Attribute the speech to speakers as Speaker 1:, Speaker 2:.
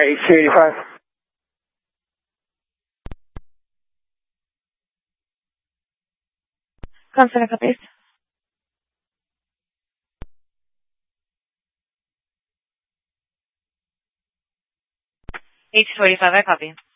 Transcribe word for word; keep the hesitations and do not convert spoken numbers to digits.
Speaker 1: H two eighty-five.
Speaker 2: Consonant copies. H two eighty-five, I copy.